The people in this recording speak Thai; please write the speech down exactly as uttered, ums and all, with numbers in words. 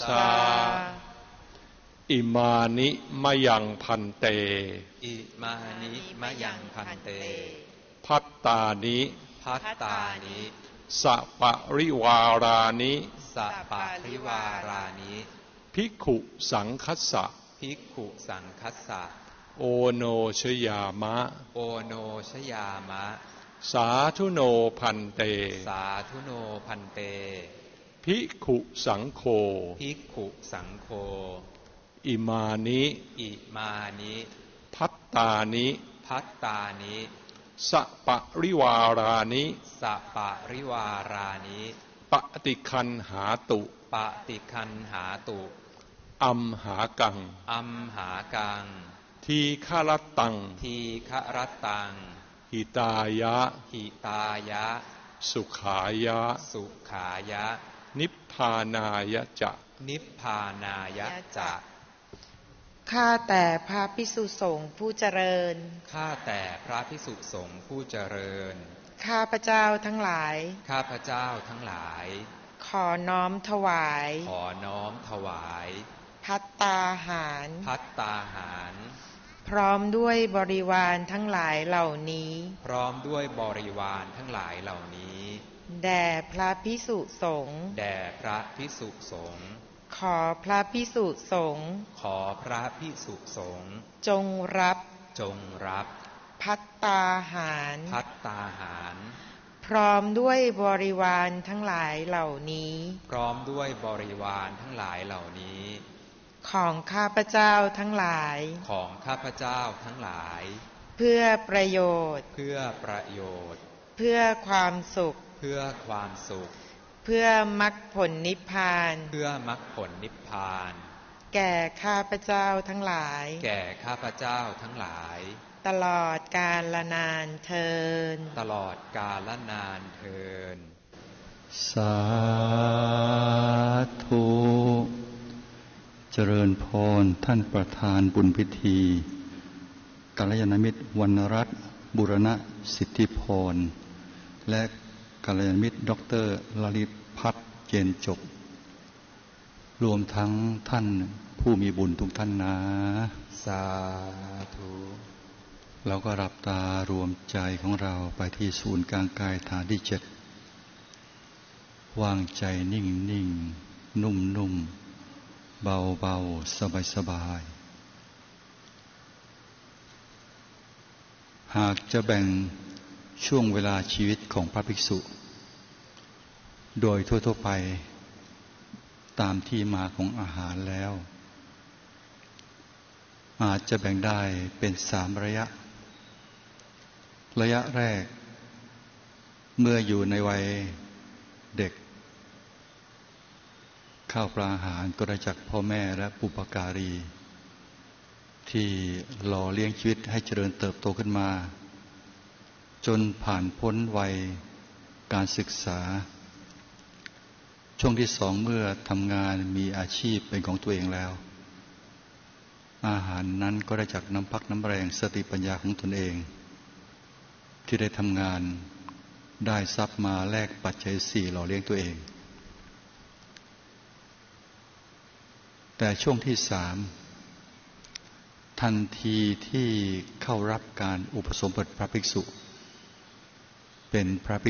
สาอิมานิมะยังพันเตอิมานิมะยังพันเตพัตตานิพัตตานิสัปริวารานิสัปริวารานิภิกขุสังคัสสะภิกขุสังคัสสะโอโนชยามะโอโนชยามะสาธุโนพันเตสาธุโนพันเตภิกขุสังโฆภิกขุสังโฆอิมานิอิมานิพัตตานิพัตตานิสัปริวารานิสัปริวารานิปฏิคันหาตุปฏิคันหาตุอัมหากังอัมหากังทีฆรตังทีฆรตังหิตายะหิตายะสุขายะสุขายะนิพพานายะจะนิพพานายะจะข้าแต่พระภิกษุสงฆ์ผู้เจริญข้าแต่พระภิกษุสงฆ์ผู้เจริญข้าพเจ้าทั้งหลายข้าพเจ้าทั้งหลายขอน้อมถวายขอน้อมถวายภัตตาหารภัตตาหารพร้อมด้วยบริวารทั้งหลายเหล่านี้พร้อมด้วยบริวารทั้งหลายเหล่านี้แด่พระภิกษุสงฆ์แด่พระภิกษุสงฆ์ขอพระภิกษุสงฆ์ขอพระภิกษุสงฆ์จงรับจงรับภัตตาหารภัตตาหารพร้อมด้วยบริวารทั้งหลายเหล่านี้พร้อมด้วยบริวารทั้งหลายเหล่านี้ของข้าพเจ้าทั้งหลายของข้าพเจ้าทั้งหลายเพื่อประโยชน์เพื่อประโยชน์เพื่อความสุขเพื่อความสุขเพื่อมรรคผลนิพพานเพื่อมรรคผลนิพพานแก่ข้าพเจ้าทั้งหลายแก่ข้าพเจ้าทั้งหลายตลอดกาลนานเทอญตลอดกาลนานเทอญสาธุเจริญพรท่านประธานบุญพิธีกัลยาณมิตรวรรณรัตน์บุรณสิทธิพรและกัลยาณมิตรดรลลิตพัฒน์เจนจบรวมทั้งท่านผู้มีบุญทุกท่านนะสาธุเราก็รับตารวมใจของเราไปที่ศูนย์กลางกายฐานที่เจ็ดวางใจนิ่งนิ่งนุ่มนุ่มเบาเบาสบายสบายหากจะแบ่งช่วงเวลาชีวิตของพระภิกษุโดยทั่วๆไปตามที่มาของอาหารแล้วอาจจะแบ่งได้เป็นสามระยะระยะแรกเมื่ออยู่ในวัยเด็กข้าวปลาอาหารก็ได้จากพ่อแม่และบุพการีที่หล่อเลี้ยงชีวิตให้เจริญเติบโตขึ้นมาจนผ่านพ้นวัยการศึกษาช่วงที่สองเมื่อทำงานมีอาชีพเป็นของตัวเองแล้วอาหารนั้นก็ได้จากน้ำพักน้ำแรงสติปัญญาของตนเองที่ได้ทำงานได้ทรัพย์มาแลกปัจจัยสี่หล่อเลี้ยงตัวเองแต่ช่วงที่สามทันทีที่เข้ารับการอุปสมบทพระภิกษุเป็นพระภิกษุ